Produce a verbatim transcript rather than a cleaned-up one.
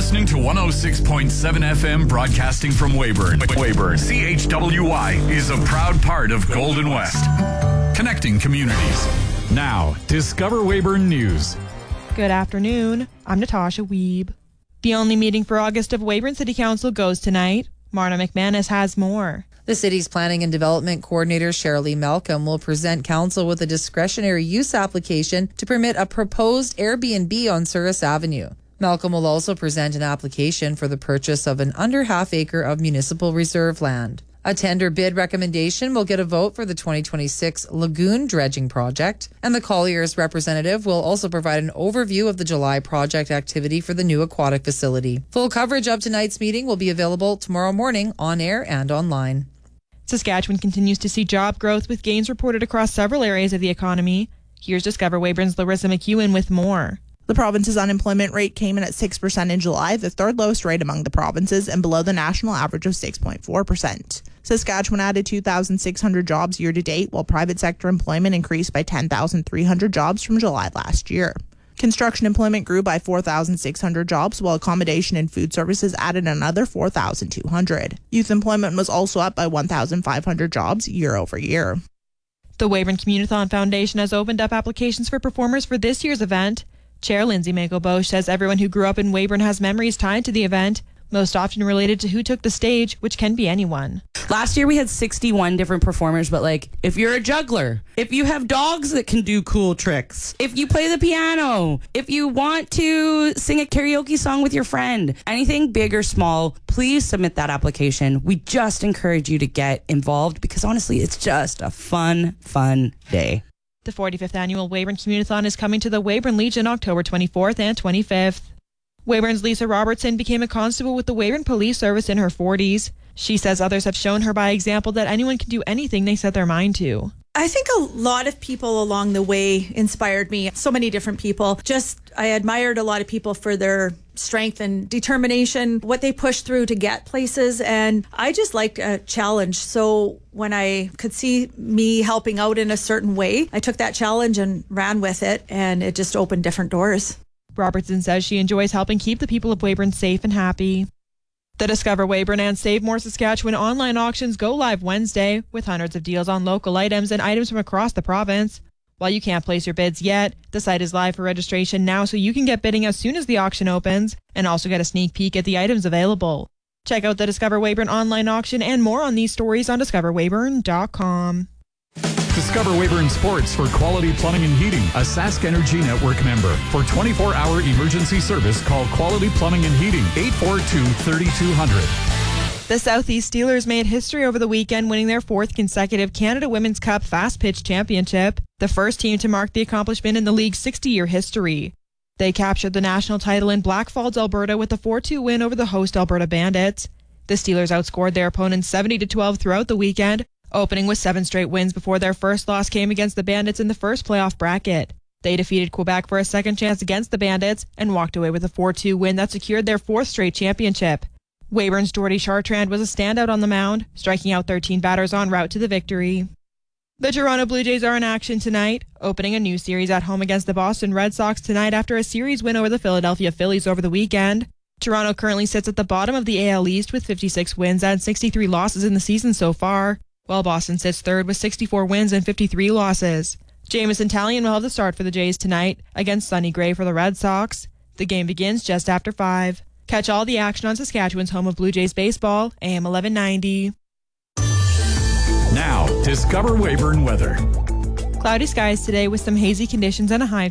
listening to one oh six point seven F M broadcasting from Weyburn. Weyburn, C H W Y is a proud part of Golden West. Connecting communities. Now, Discover Weyburn News. Good afternoon. I'm Natasha Wiebe. The only meeting for August of Weyburn City Council goes tonight. Marna McManus has more. The city's Planning and Development Coordinator, Cheryl Malcolm, will present council with a discretionary use application to permit a proposed Airbnb on Souris Avenue. Malcolm will also present an application for the purchase of an under half acre of municipal reserve land. A tender bid recommendation will get a vote for the twenty twenty-six lagoon dredging project, and the Colliers representative will also provide an overview of the July project activity for the new aquatic facility. Full coverage of tonight's meeting will be available tomorrow morning on air and online. Saskatchewan continues to see job growth with gains reported across several areas of the economy. Here's Discover Weyburn's Larissa McEwen with more. The province's unemployment rate came in at six percent in July, the third lowest rate among the provinces and below the national average of six point four percent. Saskatchewan added two thousand six hundred jobs year to date, while private sector employment increased by ten thousand three hundred jobs from July last year. Construction employment grew by four thousand six hundred jobs, while accommodation and food services added another four thousand two hundred. Youth employment was also up by one thousand five hundred jobs year over year. The Weyburn Communithon Foundation has opened up applications for performers for this year's event. Chair Lindsay Mako-Bosch says everyone who grew up in Weyburn has memories tied to the event, most often related to who took the stage, which can be anyone. Last year we had sixty-one different performers, but like, if you're a juggler, if you have dogs that can do cool tricks, if you play the piano, if you want to sing a karaoke song with your friend, anything big or small, please submit that application. We just encourage you to get involved because honestly, it's just a fun, fun day. The forty-fifth annual Weyburn Communithon is coming to the Weyburn Legion October twenty-fourth and twenty-fifth. Weyburn's Lisa Robertson became a constable with the Weyburn Police Service in her forties. She says others have shown her by example that anyone can do anything they set their mind to. I think a lot of people along the way inspired me. So many different people. Just, I admired a lot of people for their strength and determination, what they pushed through to get places. And I just liked a challenge. So when I could see me helping out in a certain way, I took that challenge and ran with it. And it just opened different doors. Robertson says she enjoys helping keep the people of Weyburn safe and happy. The Discover Weyburn and Save More Saskatchewan online auctions go live Wednesday with hundreds of deals on local items and items from across the province. While you can't place your bids yet, the site is live for registration now so you can get bidding as soon as the auction opens and also get a sneak peek at the items available. Check out the Discover Weyburn online auction and more on these stories on discover weyburn dot com. Discover Weyburn Sports for Quality Plumbing and Heating, a Sask Energy Network member. For twenty-four hour emergency service, call Quality Plumbing and Heating, eight four two, three two zero zero. The Southeast Steelers made history over the weekend, winning their fourth consecutive Canada Women's Cup Fast Pitch Championship, the first team to mark the accomplishment in the league's sixty-year history. They captured the national title in Blackfalds, Alberta, with a four two win over the host Alberta Bandits. The Steelers outscored their opponents seventy to twelve throughout the weekend, opening with seven straight wins before their first loss came against the Bandits in the first playoff bracket. They defeated Quebec for a second chance against the Bandits and walked away with a four two win that secured their fourth straight championship. Weyburn's Jordy Chartrand was a standout on the mound, striking out thirteen batters en route to the victory. The Toronto Blue Jays are in action tonight, opening a new series at home against the Boston Red Sox tonight after a series win over the Philadelphia Phillies over the weekend. Toronto currently sits at the bottom of the A L East with fifty-six wins and sixty-three losses in the season so far, while Boston sits third with sixty-four wins and fifty-three losses. Jamison Talion will have the start for the Jays tonight against Sonny Gray for the Red Sox. The game begins just after five. Catch all the action on Saskatchewan's home of Blue Jays baseball, A M eleven ninety. Now, Discover Weyburn weather. Cloudy skies today with some hazy conditions and a high